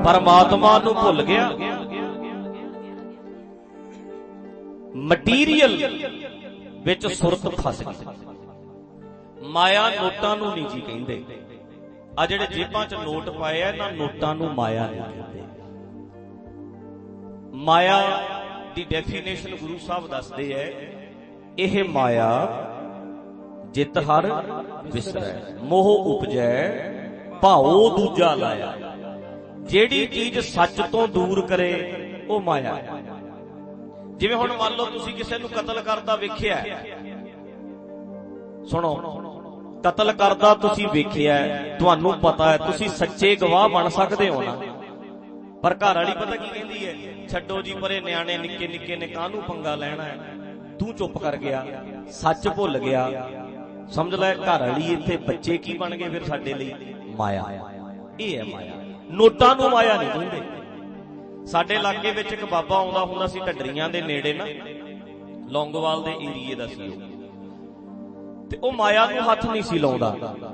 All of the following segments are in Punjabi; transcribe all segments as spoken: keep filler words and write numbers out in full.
परमात्मा नूं भुल गया। मटीरियल विच सुरत फस गई। माया नोटां नूं नहीं जी कहिंदे। आ जिहड़े जेबां च नोट पाए आ इन्हां नोटां नूं माया नहीं कहिंदे। माया दी डेफिनेशन गुरु साहब दसदे है, यह माया जित हर विसरै, मोह उपजै भाओ दूजा लाया। जेड़ी चीज सच तो दूर करे वो माया। जिवें हुण मान लो तुसीं किसे नूं कतल करदा वेखिआ, सुनो कतल करदा तुसीं वेखिआ, तुहानूं पता है, तुसीं सच्चे गवाह बन सकदे हो ना। पर घर वाली पता की कहती है, छड्डो जी परे, न्याणे निक्के निक्के ने काहनूं पंगा लैना है, तू चुप कर गया, सच भुल गया। समझ लै घर वाली इत्थे बच्चे की बन गए फिर साडे लई? माया। ये है माया। नोटां नूं माया नहीं कहंदे। साडे इलाके विच एक बाबा आउंदा हुंदा सी ढड्डरियां दे नेड़े ना, लौंगोवाल दे एरिए दा सी ओह, ते ओह माया नूं हत्थ नहीं सी लाउंदा।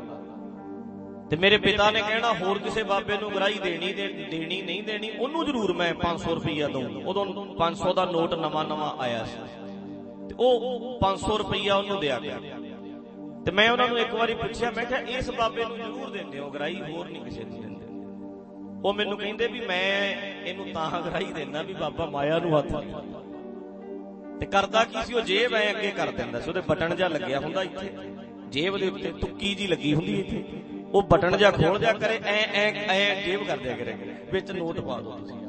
ते मेरे पिता ने कहना होर किसी बाबे नूं गराही देनी दे, देनी नहीं देनी, ओनू जरूर मैं पांच सौ रुपया दूं। उदों पांच सौ का नोट नवा नवा आया सी, ते ओह पांच सौ रुपया ओनू दिया गया। ते मैं उन्हां नूं एक बारी पुछया, मैं कहा इस बाबे नूं जरूर देंदे हो गराही, होर नहीं किसी नूं देंदे। ओह मैनूं कहिंदे भी मैं इहनूं तां गराही देना भी बाबा माया नूं हत्थ नहीं लाउंदा। ते करदा की सी, ओह जेब ऐ अगे कर दिंदा सी, ओहदे बटन जिहा लगਿਆ हुंदा इत्थे जेब दे उत्ते, तुक्की जी लगी हुंदी इत्थे, ਉਹ बटन जा खोल जा करे, ऐ ऐ ऐ जेब कर दिया करे, विच नोट पा दो तुसीं।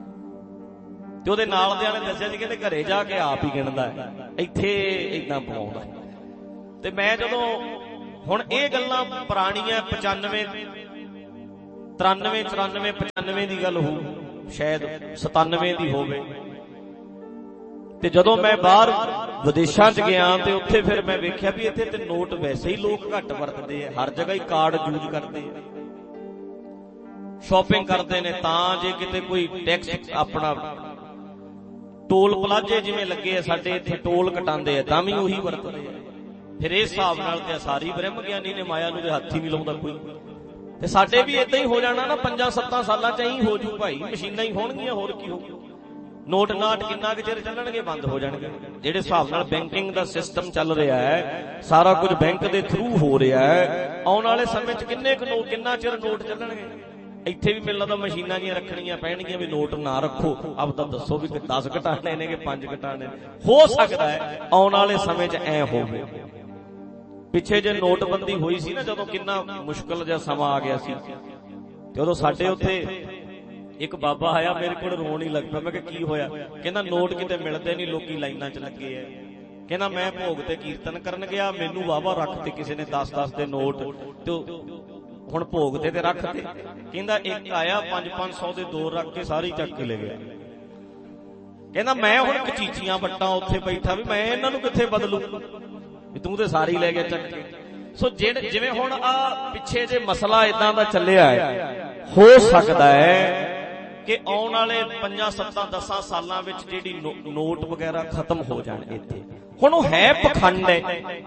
ते ਉਹਦੇ ਨਾਲ ਦਿਆਂ ਨੇ ਦੱਸਿਆ ਜੀ ਕਹਿੰਦੇ ਘਰੇ ਜਾ ਕੇ ਆਪ ਹੀ ਗਿਣਦਾ ਹੈ, ਇੱਥੇ ਇਦਾਂ ਪਵਾਉਂਦਾ। ਤੇ ਮੈਂ ਜਦੋਂ ਹੁਣ ਇਹ ਗੱਲਾਂ ਪੁਰਾਣੀਆਂ ਪਚਾਨਵੇਂ ਤਰਾਨਵੇਂ ਚੁਰਾਨਵੇਂ ਪਚਾਨਵੇਂ ਦੀ ਗੱਲ ਹੋ, ਸ਼ਾਇਦ ਸਤਾਨਵੇਂ ਦੀ ਹੋਵੇ। ਤੇ ਜਦੋਂ ਮੈਂ ਬਾਹਰ ਵਿਦੇਸ਼ਾਂ ਚ ਗਿਆ ਤੇ ਉੱਥੇ ਫਿਰ ਮੈਂ ਵੇਖਿਆ ਵੀ ਇੱਥੇ ਤੇ ਨੋਟ ਵੈਸੇ ਹੀ ਲੋਕ ਘੱਟ ਵਰਤਦੇ ਆ, ਹਰ ਜਗ੍ਹਾ ਹੀ ਕਾਰਡ ਯੂਜ਼ ਕਰਦੇ ਆ, ਸ਼ਾਪਿੰਗ ਕਰਦੇ ਨੇ। ਤਾਂ ਜੇ ਕਿਤੇ ਕੋਈ ਟੈਕਸ ਆਪਣਾ ਟੋਲ ਪਲਾਜ਼ੇ ਜਿਵੇਂ ਲੱਗੇ ਆ ਸਾਡੇ ਇੱਥੇ, ਟੋਲ ਕਟਾਉਂਦੇ ਆ ਤਾਂ ਵੀ ਉਹੀ ਵਰਤਦੇ ਆ। ਫਿਰ ਇਸ ਹਿਸਾਬ ਨਾਲ ਤੇ ਸਾਰੀ ਬ੍ਰਹਮ ਗਿਆਨੀ ਨੇ ਮਾਇਆ ਨੂੰ ਦੇ ਹੱਥ ਹੀ ਨਹੀਂ ਲਾਉਂਦਾ ਕੋਈ। ਤੇ ਸਾਡੇ ਵੀ ਏਦਾਂ ਹੀ ਹੋ ਜਾਣਾ ਨਾ, ਪੰਜਾਂ ਸੱਤਾਂ ਸਾਲਾਂ ਚ ਹੀ ਹੋ ਜੂ ਭਾਈ, ਮਸ਼ੀਨਾਂ ਹੀ ਹੋਣਗੀਆਂ, ਹੋਰ ਕੀ ਹੋਊ। ਨੋਟ ਨਾਟ ਕਿੰਨਾ ਕੁ ਚਿਰ ਚੱਲਣਗੇ, ਬੰਦ ਹੋ ਜਾਣਗੇ। ਜਿਹੜੇ ਹਿਸਾਬ ਨਾਲ ਬੈਂਕਿੰਗ ਦਾ ਸਿਸਟਮ ਚੱਲ ਰਿਹਾ ਹੈ, ਸਾਰਾ ਕੁਝ ਬੈਂਕ ਦੇ ਥਰੂ ਹੋ ਰਿਹਾ ਹੈ, ਆਉਣ ਵਾਲੇ ਸਮੇਂ ਚ ਕਿੰਨੇ ਕੁ ਨੋਟ, ਕਿੰਨਾ ਚਿਰ ਨੋਟ ਚੱਲਣਗੇ। ਇੱਥੇ ਵੀ ਮੈਨੂੰ ਲੱਗਦਾ ਮਸ਼ੀਨਾਂ ਜੀਆਂ ਰੱਖਣੀਆਂ ਪੈਣਗੀਆਂ ਵੀ ਨੋਟ ਨਾ ਰੱਖੋ, ਆਪ ਤਾਂ ਦੱਸੋ ਵੀ ਦਸ ਘਟਾਣੇ ਨੇ ਕਿ ਪੰਜ ਘਟਾਣੇ। ਹੋ ਸਕਦਾ ਹੈ ਆਉਣ ਵਾਲੇ ਸਮੇਂ ਚ ਐ ਹੋਵੇ। ਪਿੱਛੇ ਜੇ ਨੋਟਬੰਦੀ ਹੋਈ ਸੀ ਨਾ, ਜਦੋਂ ਕਿੰਨਾ ਮੁਸ਼ਕਲ ਜਿਹਾ ਸਮਾਂ ਆ ਗਿਆ ਸੀ, ਤੇ ਉਦੋਂ ਸਾਡੇ ਉੱਥੇ ਇੱਕ ਬਾਬਾ ਆਇਆ, ਮੇਰੇ ਕੋਲ ਰੋਣ ਹੀ ਲੱਗ ਪਿਆ। ਮੈਂ ਕਿਹਾ ਕੀ ਹੋਇਆ? ਕਹਿੰਦਾ ਨੋਟ ਕਿਤੇ ਮਿਲਦੇ ਨਹੀਂ, ਲੋਕੀ ਲਾਈਨਾਂ ਚ ਲੱਗੇ ਐ। ਕਹਿੰਦਾ ਮੈਂ ਭੋਗ ਤੇ ਕੀਰਤਨ ਕਰਨ ਗਿਆ, ਮੈਨੂੰ ਵਾਹਵਾ ਰੱਖ ਤੇ ਕਿਸੇ ਨੇ ਦਸ ਦਸ ਦੇ ਨੋਟ, ਤੇ ਹੁਣ ਭੋਗ ਤੇ ਤੇ ਰੱਖ ਤੇ। ਕਹਿੰਦਾ ਇੱਕ ਆਇਆ ਪੰਜ ਪੰਜ ਸੌ ਦੇ ਦੋ ਰੱਖ ਕੇ ਸਾਰੀ ਚੱਕ ਕੇ ਲੈ ਗਿਆ। ਕਹਿੰਦਾ ਮੈਂ ਹੁਣ ਕਚੀਚੀਆਂ ਵੱਟਾਂ ਉੱਥੇ ਬੈਠਾ ਵੀ ਮੈਂ ਇਹਨਾਂ ਨੂੰ ਕਿੱਥੇ ਬਦਲੂ, ਵੀ ਤੂੰ ਤੇ ਸਾਰੀ ਲੈ ਗਿਆ ਚੱਕ ਕੇ। ਸੋ ਜਿਹੜੇ ਜਿਵੇਂ ਹੁਣ ਆ ਪਿੱਛੇ ਜੇ ਮਸਲਾ ਇਦਾਂ ਦਾ ਚੱਲਿਆ ਹੈ, ਹੋ ਸਕਦਾ ਹੈ ਕਿ ਆਉਣ ਵਾਲੇ ਪੰਜਾਂ ਸੱਤਾਂ ਦਸਾਂ ਸਾਲਾਂ ਵਿੱਚ ਜਿਹੜੀ ਨੋਟ ਵਗੈਰਾ ਖਤਮ ਹੋ ਜਾਣ ਇੱਥੇ। ਹੁਣ ਉਹ ਹੈ ਪਖੰਡ ਹੈ,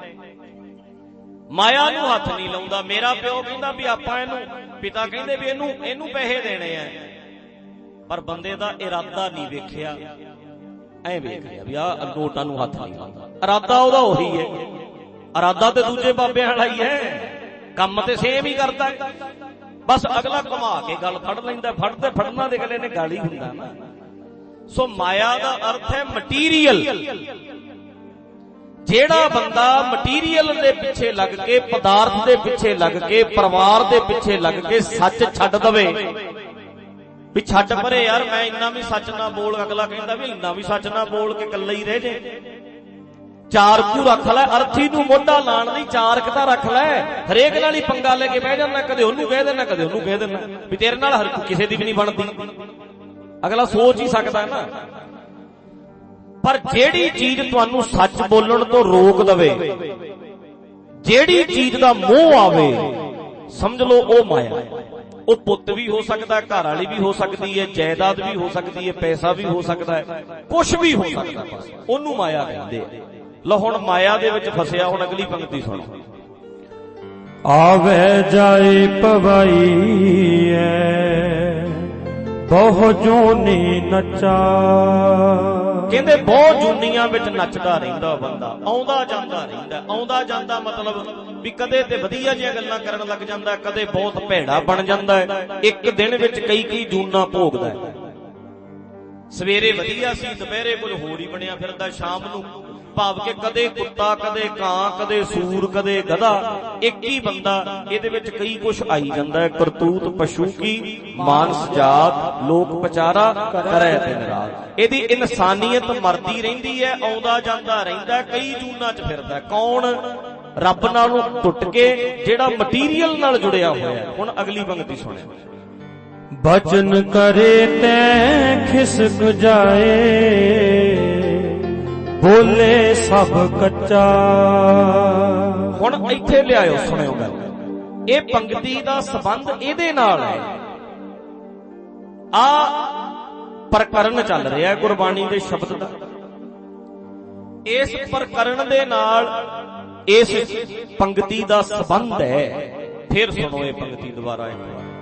ਮਾਇਆ ਨੂੰ ਹੱਥ ਨਹੀਂ ਲਾਉਂਦਾ। ਮੇਰਾ ਪਿਓ ਕਹਿੰਦਾ ਵੀ ਆਪਾਂ ਇਹਨੂੰ, ਪਿਤਾ ਕਹਿੰਦੇ ਵੀ ਇਹਨੂੰ ਇਹਨੂੰ ਪੈਸੇ ਦੇਣੇ ਆ, ਪਰ ਬੰਦੇ ਦਾ ਇਰਾਦਾ ਨਹੀਂ ਵੇਖਿਆ, ਐ ਵੇਖ ਲਿਆ ਵੀ ਆਹ ਨੋਟਾਂ ਨੂੰ ਹੱਥ ਨਹੀਂ ਲਾਉਂਦਾ। ਇਰਾਦਾ ਉਹਦਾ ਉਹੀ ਹੈ, ਇਰਾਦਾ ਤੇ ਦੂਜੇ ਬਾਬਿਆਂ ਵਾਲਾ ਹੀ ਹੈ, ਕੰਮ ਤੇ ਸੇਮ ਹੀ ਕਰਦਾ। ਬਸ ਅਗਲਾ ਘੁਮਾ ਕੇ ਗੱਲ ਫੜ ਲੈਂਦਾ, ਫੜਦੇ ਫੜਨਾ ਦੇ ਅਗਲੇ ਨੇ ਗੱਲ ਹੀ ਹੁੰਦਾ ਨਾ। ਸੋ ਮਾਇਆ ਦਾ ਅਰਥ ਹੈ ਮਟੀਰੀਅਲ। ਜਿਹੜਾ ਬੰਦਾ ਮਟੀਰੀਅਲ ਦੇ ਪਿੱਛੇ ਲੱਗ ਕੇ, ਪਦਾਰਥ ਦੇ ਪਿੱਛੇ ਲੱਗ ਕੇ, ਪਰਿਵਾਰ ਦੇ ਪਿੱਛੇ ਲੱਗ ਕੇ ਸੱਚ ਛੱਡ ਦਵੇ, ਵੀ ਛੱਡ ਪਰੇ ਯਾਰ ਮੈਂ ਇੰਨਾ ਵੀ ਸੱਚ ਨਾ ਬੋਲ, ਅਗਲਾ ਕਹਿੰਦਾ ਵੀ ਇੰਨਾ ਵੀ ਸੱਚ ਨਾ ਬੋਲ ਕੇ ਇਕੱਲਾ ਹੀ ਰਹਿ ਜੇ। ਚਾਰ ਕੂ ਰੱਖ ਲੈ, ਅਰਥੀ ਨੂੰ ਮੋਢਾ ਲਾਣ ਲਈ ਚਾਰ ਕੁ ਤਾਂ ਰੱਖ ਲੈ। ਹਰੇਕ ਨਾਲ ਹੀ ਪੰਗਾ ਲੈ ਕੇ ਬਹਿ ਜਾਂਦਾ, ਕਦੇ ਉਹਨੂੰ ਕਹਿ ਦੇਣਾ ਕਦੇ ਉਹਨੂੰ ਕਹਿ ਦੇਣਾ, ਵੀ ਤੇਰੇ ਨਾਲ ਹਰ ਕਿਸੇ ਦੀ ਵੀ ਨਹੀਂ ਬਣਦੀ। ਅਗਲਾ ਸੋਚ ਹੀ ਸਕਦਾ ਨਾ। ਪਰ ਜਿਹੜੀ ਚੀਜ਼ ਤੁਹਾਨੂੰ ਸੱਚ ਬੋਲਣ ਤੋਂ ਰੋਕ ਦਵੇ, ਜਿਹੜੀ ਚੀਜ਼ ਦਾ ਮੋਹ ਆਵੇ, ਸਮਝ ਲਓ ਉਹ ਮਾਇਆ। ਉਹ ਪੁੱਤ ਵੀ ਹੋ ਸਕਦਾ, ਘਰ ਵਾਲੀ ਵੀ ਹੋ ਸਕਦੀ ਹੈ, ਜਾਇਦਾਦ ਵੀ ਹੋ ਸਕਦੀ ਹੈ, ਪੈਸਾ ਵੀ ਹੋ ਸਕਦਾ ਹੈ, ਕੁਛ ਵੀ ਹੋ ਸਕਦਾ, ਉਹਨੂੰ ਮਾਇਆ ਕਹਿੰਦੇ ਆ। ਲਓ ਹੁਣ ਮਾਇਆ ਦੇ ਵਿੱਚ ਫਸਿਆ, ਹੁਣ ਅਗਲੀ ਪੰਕਤੀ ਸੁਣੋ। ਆਵੇ ਜਾਏ ਪਵਾਈ ਐ ਬਹੁ ਜੂਨੀ ਨਚਾ। ਕਹਿੰਦੇ ਬਹੁਤ ਜੂਨੀਆਂ ਵਿੱਚ ਨੱਚਦਾ ਰਹਿੰਦਾ ਬੰਦਾ, ਆਉਂਦਾ ਜਾਂਦਾ ਰਹਿੰਦਾ। ਆਉਂਦਾ ਜਾਂਦਾ ਮਤਲਬ ਵੀ ਕਦੇ ਤੇ ਵਧੀਆ ਜਿਹੀਆਂ ਗੱਲਾਂ ਕਰਨ ਲੱਗ ਜਾਂਦਾ, ਕਦੇ ਬਹੁਤ ਭੈੜਾ ਬਣ ਜਾਂਦਾ ਹੈ। ਇੱਕ ਦਿਨ ਵਿੱਚ ਕਈ ਕਈ ਜੂਨਾਂ ਭੋਗਦਾ ਹੈ। ਸਵੇਰੇ ਵਧੀਆ ਸੀ, ਦੁਪਹਿਰੇ ਕੁਝ ਹੋਰ ਹੀ ਬਣਿਆ ਫਿਰਦਾ, ਸ਼ਾਮ ਨੂੰ ਭਾਵ ਕਿ ਕਦੇ ਕੁੱਤਾ, ਕਦੇ ਕਾਂ, ਕਦੇ ਸੂਰ, ਕਦੇ ਗਧਾ। ਇੱਕ ਹੀ ਬੰਦਾ, ਇਹਦੇ ਵਿੱਚ ਕਈ ਕੁਛ ਆਈ ਜਾਂਦਾ ਹੈ। ਕਰਤੂਤ ਪਸ਼ੂ ਕੀ ਮਾਨਸ ਜਾਤ, ਲੋਕ ਪਚਾਰਾ ਕਰੇ ਦਿਨ ਰਾਤ। ਇਹਦੀ ਇਨਸਾਨੀਅਤ ਮਰਦੀ ਰਹਿੰਦੀ ਹੈ, ਆਉਂਦਾ ਜਾਂਦਾ ਰਹਿੰਦਾ, ਕਈ ਜੂਨਾਂ ਚ ਫਿਰਦਾ। ਕੌਣ? ਰੱਬ ਨਾਲੋਂ ਟੁੱਟ ਕੇ, ਜਿਹੜਾ ਮਟੀਰੀਅਲ ਨਾਲ ਜੁੜਿਆ ਹੋਇਆ। ਹੁਣ ਅਗਲੀ ਪੰਗਤੀ ਸੁਣਿਓ। ਬਚਨ ਕਰੇ ਤੈ ਖਿਸਕ ਜਾਏ, ਬੋਲੇ ਸਭ ਕੱਚਾ। ਹੁਣ ਇੱਥੇ ਲਿਆਇਓ, ਸੁਣਿਓ ਗੱਲ। ਇਹ ਪੰਗਤੀ ਦਾ ਸੰਬੰਧ ਇਹਦੇ ਨਾਲ ਹੈ। ਆ ਪ੍ਰਕਰਨ ਚੱਲ ਰਿਹਾ ਹੈ ਗੁਰਬਾਣੀ ਦੇ ਸ਼ਬਦ ਦਾ। ਇਸ ਪ੍ਰਕਰਨ ਦੇ ਨਾਲ ਇਸ ਪੰਗਤੀ ਦਾ ਸੰਬੰਧ ਹੈ। ਫਿਰ ਸੁਣੋ ਇਹ ਪੰਗਤੀ ਦੁਬਾਰਾ ਇੱਕ ਵਾਰ।